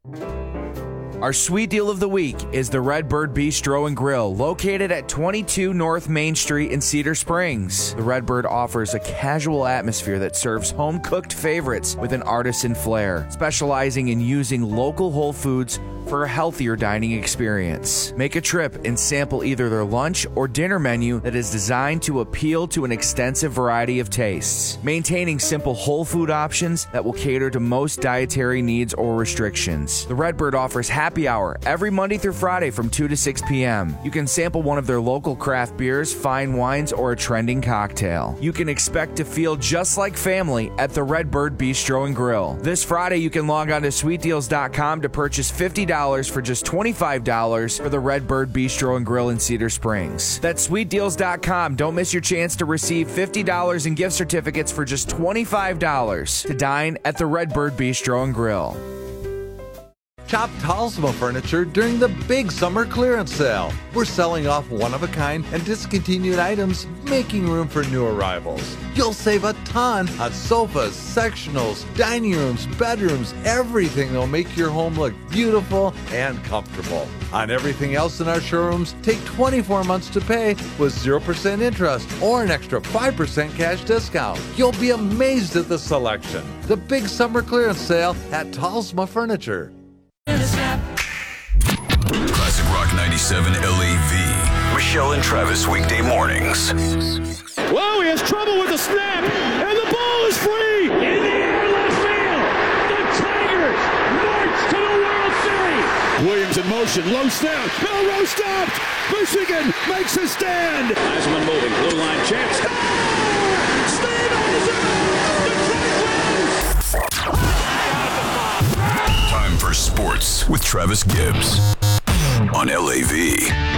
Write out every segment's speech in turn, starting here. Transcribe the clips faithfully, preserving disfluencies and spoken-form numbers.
Our sweet deal of the week is the Redbird Bistro and Grill, located at twenty-two North Main Street in Cedar Springs. The Redbird offers a casual atmosphere that serves home-cooked favorites with an artisan flair, specializing in using local whole foods for a healthier dining experience. Make a trip and sample either their lunch or dinner menu that is designed to appeal to an extensive variety of tastes, maintaining simple whole food options that will cater to most dietary needs or restrictions. The Redbird offers happy hour every Monday through Friday from two to six p.m. You can sample one of their local craft beers, fine wines, or a trending cocktail. You can expect to feel just like family at the Redbird Bistro and Grill. This Friday, you can log on to sweet deals dot com to purchase fifty dollars for just twenty-five dollars for the Redbird Bistro and Grill in Cedar Springs. That's sweet deals dot com. Don't miss your chance to receive fifty dollars in gift certificates for just twenty-five dollars to dine at the Redbird Bistro and Grill. Shop Talsma Furniture during the big summer clearance sale. We're selling off one-of-a-kind and discontinued items, making room for new arrivals. You'll save a ton on sofas, sectionals, dining rooms, bedrooms, everything that'll make your home look beautiful and comfortable. On everything else in our showrooms, take twenty-four months to pay with zero percent interest or an extra five percent cash discount. You'll be amazed at the selection. The big summer clearance sale at Talsma Furniture. Classic Rock ninety-seven L A V. Michelle and Travis weekday mornings. Whoa, he has trouble with the snap, and the ball is free. In the air, left field. The Tigers march to the World Series. Williams in motion, low snap. Milroe stopped. Michigan makes a stand. Heisman moving, blue line chance. Score! Steve Time for sports with Travis Gibbs on L A V.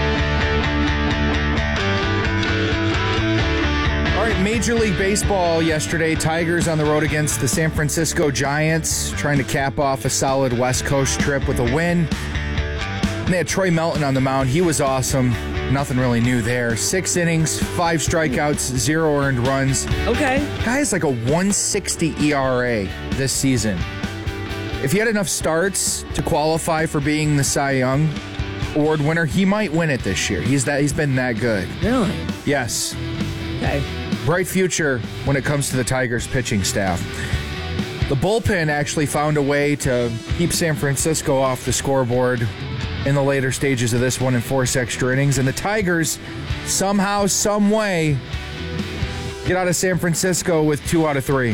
All right, Major League Baseball yesterday. Tigers on the road against the San Francisco Giants, trying to cap off a solid West Coast trip with a win. And they had Troy Melton on the mound. He was awesome. Nothing really new there. Six innings, five strikeouts, zero earned runs. Okay. Guy has like a one sixty E R A this season. If he had enough starts to qualify for being the Cy Young Award winner, he might win it this year. He's that. He's been that good. Really? Yes. Okay. Bright future when it comes to the Tigers pitching staff. The bullpen actually found a way to keep San Francisco off the scoreboard in the later stages of this one and force extra innings. And the Tigers, somehow, some way, get out of San Francisco with two out of three.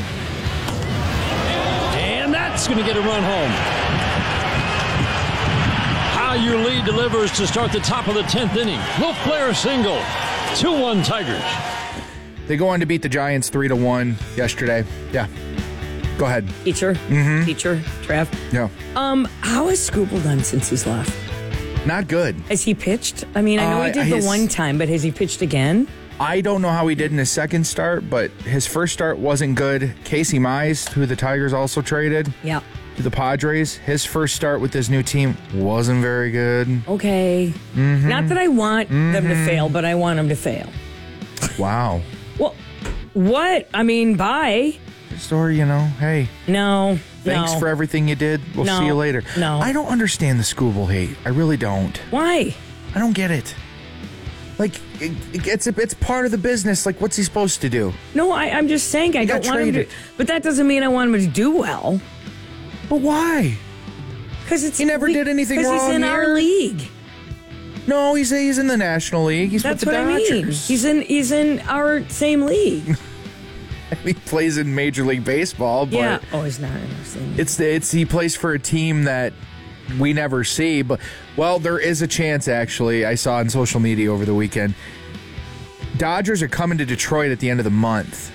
That's going to get a run home. How your lead delivers to start the top of the tenth inning. Wolf Blair single. two one Tigers. They go on to beat the Giants three to one yesterday. Yeah. Go ahead. Teacher. Mm-hmm. Teacher. Trev. Yeah. Um, how has Skubal done since he's left? Not good. Has he pitched? I mean, I know uh, he did his, the one time, but has he pitched again? I don't know how he did in his second start, but his first start wasn't good. Casey Mize, who the Tigers also traded yeah. to the Padres, his first start with this new team wasn't very good. Okay. Mm-hmm. Not that I want mm-hmm. them to fail, but I want them to fail. Wow. Well, what? I mean, bye. Or, you know, hey. No. Thanks no. for everything you did. We'll no, see you later. No. I don't understand the Skubal hate. I really don't. Why? I don't get it. Like, it, it's a, it's part of the business. Like, what's he supposed to do? No, I, I'm just saying I he don't want traded. him to. But that doesn't mean I want him to do well. But why? Because it's he never le- did anything wrong. Because he's in here. our league. No, he's he's in the National League. He's That's with the what Dodgers. I mean. He's in he's in our same league. He plays in Major League Baseball, but yeah. Oh, he's not in our same league. It's the, it's he plays for a team that we never see. But well, there is a chance. Actually, I saw on social media over the weekend. Dodgers are coming to Detroit at the end of the month.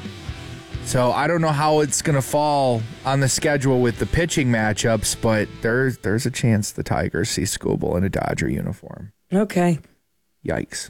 So I don't know how it's going to fall on the schedule with the pitching matchups, but there's there's a chance the Tigers see Skubal in a Dodger uniform. Okay. Yikes.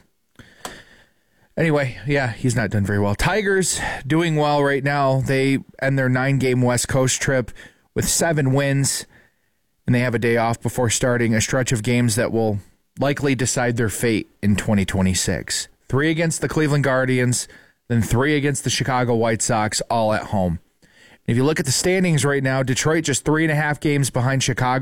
Anyway, yeah, he's not done very well. Tigers doing well right now. They end their nine-game West Coast trip with seven wins, and they have a day off before starting a stretch of games that will likely decide their fate in twenty twenty-six. Three against the Cleveland Guardians, then three against the Chicago White Sox, all at home. If you look at the standings right now, Detroit just three and a half games behind Chicago.